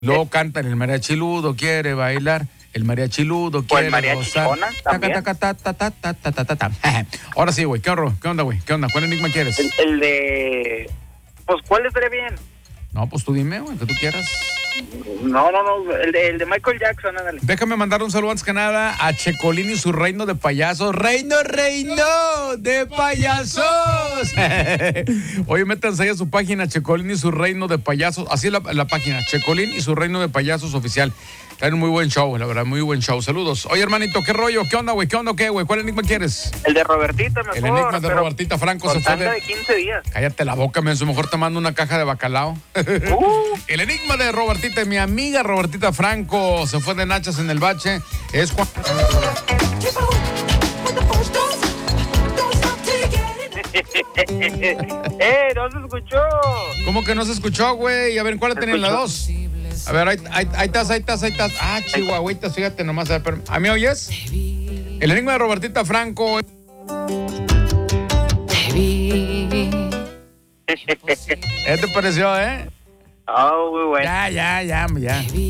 Luego cantan el mariachiludo quiere bailar, el mariachiludo quiere gozar. También. Taca, taca, ta, ta, ta, ta, ta, ta, ta. Ahora sí, güey, ¿qué onda, güey? ¿Qué onda? ¿Cuál enigma quieres? El de... Pues, ¿cuál estaría bien? No, pues tú dime, güey, que tú quieras. No, el de Michael Jackson, ándale. Déjame mandar un saludo antes que nada a Checolín y su reino de payasos. ¡Reino de payasos! Oye, métanse ahí a su página, Checolín y su reino de payasos. Así es la página, Checolín y su reino de payasos oficial. Traen un muy buen show, la verdad, muy buen show. Saludos. Oye, hermanito, ¿qué rollo? ¿Qué onda, güey? ¿Qué onda, qué, güey? ¿Cuál enigma quieres? El de Robertita, mejor. El enigma de Robertita Franco con se fue tanda de 15 días. Cállate la boca, menso. Mejor te mando una caja de bacalao. El enigma de Robertita, mi amiga Robertita Franco, se fue de nachas en el bache. Es cuando... No se escuchó. ¿Cómo que no se escuchó, güey? A ver, ¿cuál tenía la 2? A ver, ahí estás. Ah, chihuahuitas, fíjate nomás. A ver, ¿a mí oyes? El enigma de Robertita Franco. ¿Qué te pareció, Oh, muy bueno. Ya.